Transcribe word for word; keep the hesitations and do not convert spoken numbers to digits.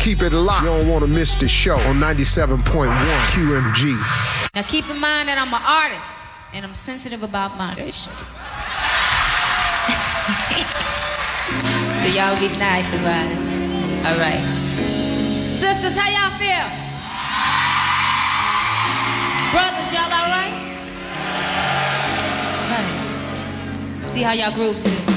keep it locked. You don't want to miss the show on ninety-seven point one Q M G. Now keep in mind that I'm an artist and I'm sensitive about my shit. So y'all be nice about it. All right. Sisters, how y'all feel? Brothers, y'all all right? All right. See how y'all groove to this.